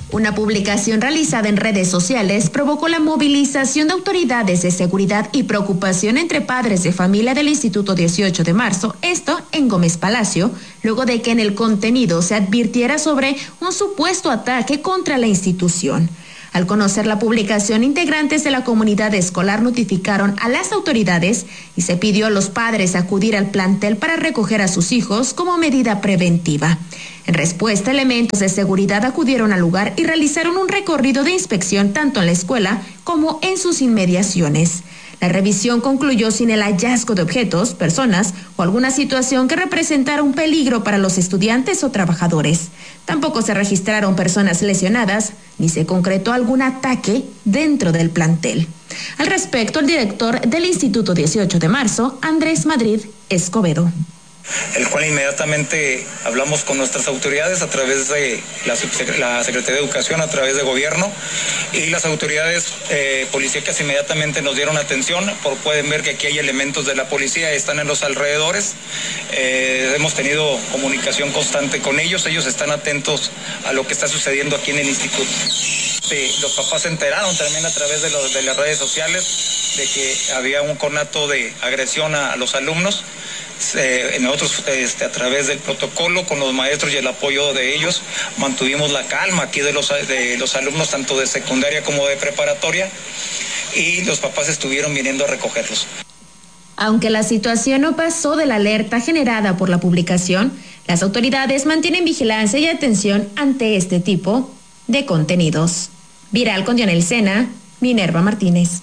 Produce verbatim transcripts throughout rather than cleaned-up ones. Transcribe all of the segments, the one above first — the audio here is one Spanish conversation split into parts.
Una publicación realizada en redes sociales provocó la movilización de autoridades de seguridad y preocupación entre padres de familia del Instituto dieciocho de marzo, esto en Gómez Palacio, luego de que en el contenido se advirtiera sobre un supuesto ataque contra la institución. Al conocer la publicación, integrantes de la comunidad escolar notificaron a las autoridades y se pidió a los padres acudir al plantel para recoger a sus hijos como medida preventiva. En respuesta, elementos de seguridad acudieron al lugar y realizaron un recorrido de inspección tanto en la escuela como en sus inmediaciones. La revisión concluyó sin el hallazgo de objetos, personas o alguna situación que representara un peligro para los estudiantes o trabajadores. Tampoco se registraron personas lesionadas ni se concretó algún ataque dentro del plantel. Al respecto, el director del Instituto dieciocho de marzo, Andrés Madrid Escobedo. El cual inmediatamente hablamos con nuestras autoridades a través de la, la Secretaría de Educación, a través de Gobierno, y las autoridades eh, policíacas inmediatamente nos dieron atención. Por, pueden ver que aquí hay elementos de la policía, están en los alrededores. Eh, hemos tenido comunicación constante con ellos, ellos están atentos a lo que está sucediendo aquí en el instituto. Sí, los papás se enteraron también a través de, los, de las redes sociales de que había un conato de agresión a, a los alumnos. Eh, nosotros este, a través del protocolo con los maestros y el apoyo de ellos mantuvimos la calma aquí de los, de los alumnos tanto de secundaria como de preparatoria y los papás estuvieron viniendo a recogerlos. Aunque la situación no pasó de la alerta generada por la publicación, las autoridades mantienen vigilancia y atención ante este tipo de contenidos. Viral con Dionel Sena, Minerva Martínez.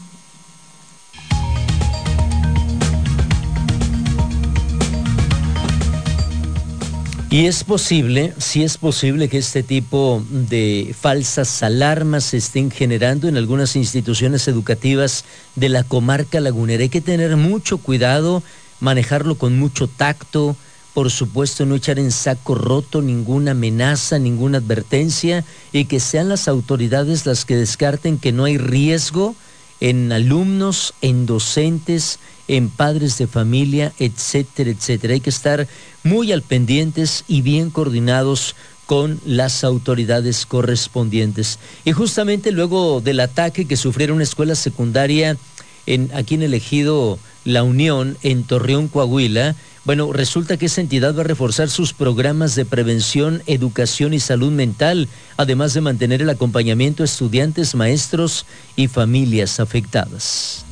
Y es posible, sí es posible que este tipo de falsas alarmas se estén generando en algunas instituciones educativas de la comarca lagunera. Hay que tener mucho cuidado, manejarlo con mucho tacto, por supuesto no echar en saco roto ninguna amenaza, ninguna advertencia y que sean las autoridades las que descarten que no hay riesgo en alumnos, en docentes, en padres de familia, etcétera, etcétera. Hay que estar muy al pendientes y bien coordinados con las autoridades correspondientes. Y justamente luego del ataque que sufriera una escuela secundaria en, aquí en el ejido La Unión, en Torreón, Coahuila, bueno, resulta que esa entidad va a reforzar sus programas de prevención, educación y salud mental, además de mantener el acompañamiento a estudiantes, maestros y familias afectadas.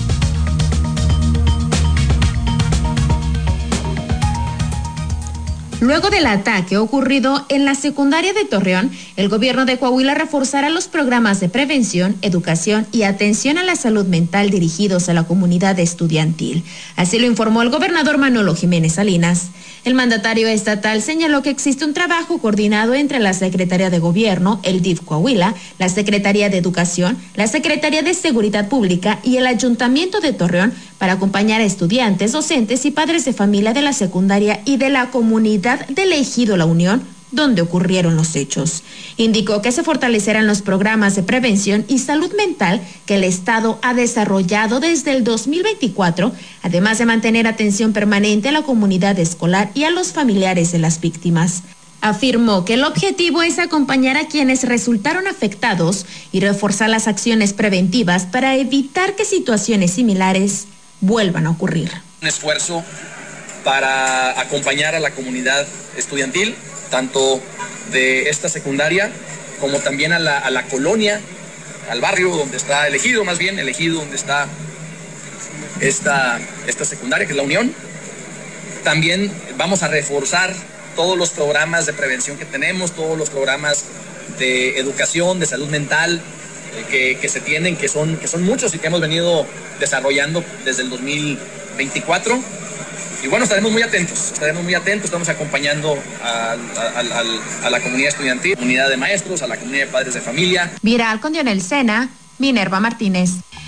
Luego del ataque ocurrido en la secundaria de Torreón, el gobierno de Coahuila reforzará los programas de prevención, educación y atención a la salud mental dirigidos a la comunidad estudiantil. Así lo informó el gobernador Manolo Jiménez Salinas. El mandatario estatal señaló que existe un trabajo coordinado entre la Secretaría de Gobierno, el D I F Coahuila, la Secretaría de Educación, la Secretaría de Seguridad Pública y el Ayuntamiento de Torreón para acompañar a estudiantes, docentes y padres de familia de la secundaria y de la comunidad del ejido La Unión, donde ocurrieron los hechos. Indicó que se fortalecerán los programas de prevención y salud mental que el Estado ha desarrollado desde el dos mil veinticuatro, además de mantener atención permanente a la comunidad escolar y a los familiares de las víctimas. Afirmó que el objetivo es acompañar a quienes resultaron afectados y reforzar las acciones preventivas para evitar que situaciones similares vuelvan a ocurrir. Un esfuerzo para acompañar a la comunidad estudiantil, tanto de esta secundaria como también a la, a la colonia, al barrio donde está el ejido, más bien el ejido donde está esta, esta secundaria, que es La Unión. También vamos a reforzar todos los programas de prevención que tenemos, todos los programas de educación, de salud mental, eh, que, que se tienen, que son, que son muchos y que hemos venido desarrollando desde el dos mil veinticuatro. Y bueno, estaremos muy atentos, estaremos muy atentos, estamos acompañando a, a, a, a la comunidad estudiantil, a la comunidad de maestros, a la comunidad de padres de familia. Viral con Dionel Sena, Minerva Martínez.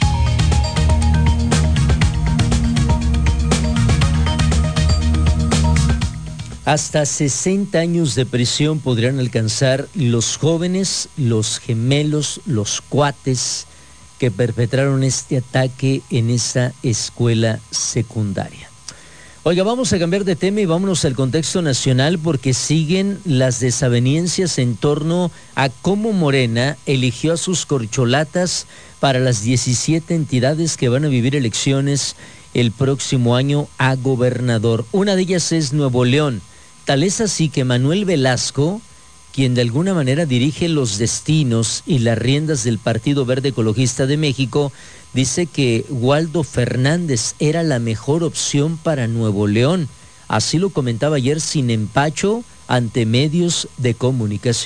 Hasta sesenta años de prisión podrían alcanzar los jóvenes, los gemelos, los cuates que perpetraron este ataque en esa escuela secundaria. Oiga, vamos a cambiar de tema y vámonos al contexto nacional porque siguen las desavenencias en torno a cómo Morena eligió a sus corcholatas para las diecisiete entidades que van a vivir elecciones el próximo año a gobernador. Una de ellas es Nuevo León. Tal es así que Manuel Velasco, quien de alguna manera dirige los destinos y las riendas del Partido Verde Ecologista de México, dice que Waldo Fernández era la mejor opción para Nuevo León. Así lo comentaba ayer sin empacho ante medios de comunicación.